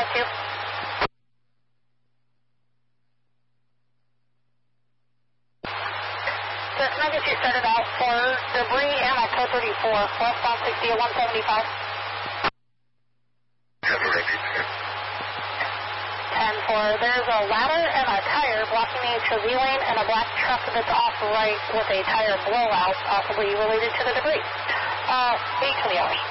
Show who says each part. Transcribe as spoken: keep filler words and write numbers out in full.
Speaker 1: five two. So can I get you started out for debris and on code thirty-four, westbound sixty at one seventy-five? ten four, there's a ladder and a tire blocking the H O V lane and a black truck that's off right with a tire blowout, possibly related to the debris. Uh, eight twenty hours.